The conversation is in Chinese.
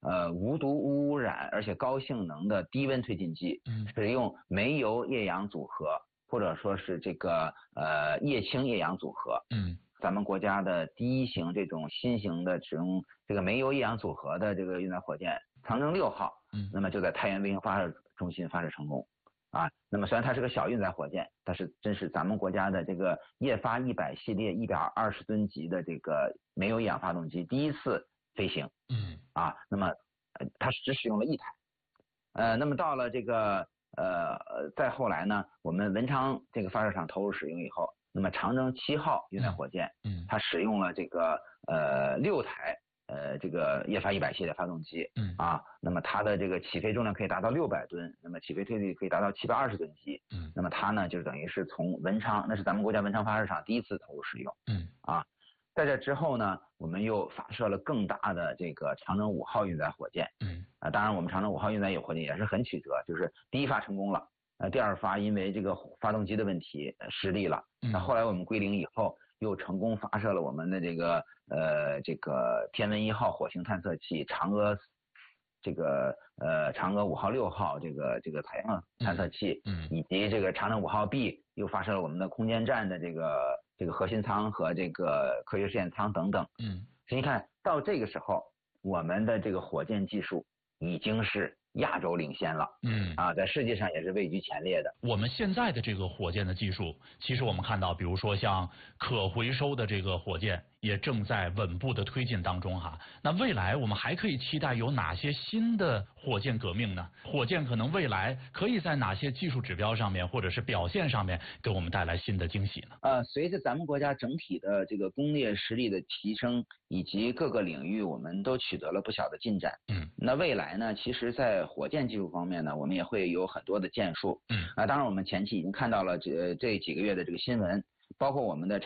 无毒无污染而且高性能的低温推进剂，使用煤油液氧组合或者说是这个液氢液氧组合，咱们国家的第一型这种新型的使用这个煤油液氧组合的这个运载火箭长征6号，那么就在太原卫星发射中心发射成功。那么虽然它是个小运载火箭，但是真是咱们国家的这个液发100系列120吨级的这个煤油液氧发动机第一次飞行。那么它只使用了1台。那么到了这个再后来呢，我们文昌这个发射场投入使用以后，那么长征7号运载火箭，它使用了这个6台这个液发100系列发动机，那么它的这个起飞重量可以达到600吨，那么起飞推力可以达到720吨级，那么它呢就等于是从文昌，那是咱们国家文昌发射场第一次投入使用，在这之后呢，我们又发射了更大的这个长征5号运载火箭，当然我们长征5号运载火箭也是很曲折，就是第一发成功了，第二发因为这个发动机的问题失利了，那后来我们归零以后，又成功发射了我们的这个天文1号火星探测器、嫦娥5号6号这个太阳探测器，以及这个长征5号 B 又发射了我们的空间站的这个核心舱和这个科学实验舱等等。所以你看到这个时候，我们的这个火箭技术已经是亚洲领先了，在世界上也是位居前列的。 我们现在的这个火箭的技术，其实我们看到，比如说像可回收的这个火箭，也正在稳步的推进当中哈。那未来我们还可以期待有哪些新的火箭革命呢？火箭可能未来可以在哪些技术指标上面或者是表现上面给我们带来新的惊喜呢？ 随着咱们国家整体的这个工业实力的提升，以及各个领域我们都取得了不小的进展。那未来呢，其实在火箭技术方面呢，我们也会有很多的建树。当然我们前期已经看到了这几个月的这个新闻，包括我们的